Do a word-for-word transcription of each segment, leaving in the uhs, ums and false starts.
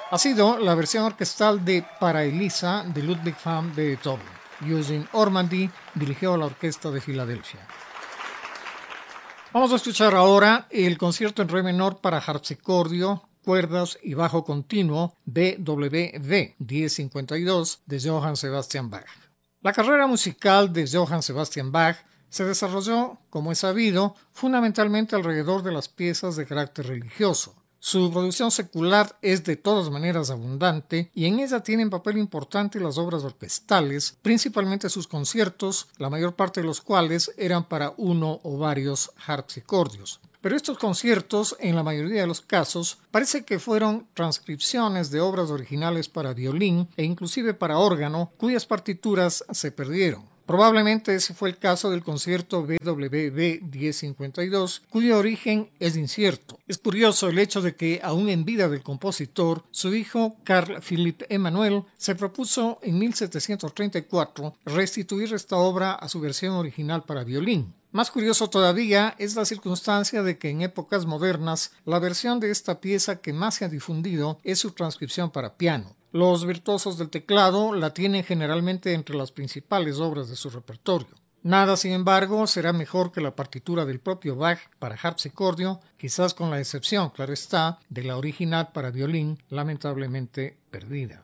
Ha sido la versión orquestal de Para Elisa de Ludwig van Beethoven. Eugene Ormandy dirigió la Orquesta de Filadelfia. Vamos a escuchar ahora el concierto en re menor para harpsicordio, cuerdas y bajo continuo B W V diez cincuenta y dos de Johann Sebastian Bach. La carrera musical de Johann Sebastian Bach se desarrolló, como es sabido, fundamentalmente alrededor de las piezas de carácter religioso. Su producción secular es de todas maneras abundante y en ella tienen papel importante las obras orquestales, principalmente sus conciertos, la mayor parte de los cuales eran para uno o varios harpsicordios. Pero estos conciertos, en la mayoría de los casos, parece que fueron transcripciones de obras originales para violín e inclusive para órgano, cuyas partituras se perdieron. Probablemente ese fue el caso del concierto B W V diez cincuenta y dos, cuyo origen es incierto. Es curioso el hecho de que, aún en vida del compositor, su hijo Carl Philipp Emanuel se propuso en mil setecientos treinta y cuatro restituir esta obra a su versión original para violín. Más curioso todavía es la circunstancia de que en épocas modernas la versión de esta pieza que más se ha difundido es su transcripción para piano. Los virtuosos del teclado la tienen generalmente entre las principales obras de su repertorio. Nada, sin embargo, será mejor que la partitura del propio Bach para harpsicordio, quizás con la excepción, claro está, de la original para violín, lamentablemente perdida.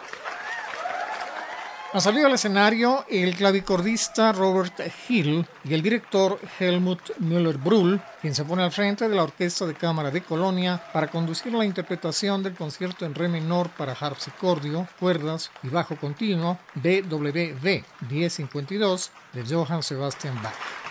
Han salido al escenario el clavicordista Robert Hill y el director Helmut Müller-Brühl, quien se pone al frente de la Orquesta de Cámara de Colonia para conducir la interpretación del concierto en re menor para harpsicordio, cuerdas y bajo continuo B W V diez cincuenta y dos de Johann Sebastian Bach.